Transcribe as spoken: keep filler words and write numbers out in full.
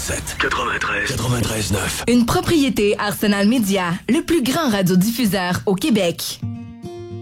soixante-sept, quatre-vingt-treize, quatre-vingt-treize neuf. Une propriété Arsenal Média, le plus grand radiodiffuseur au Québec.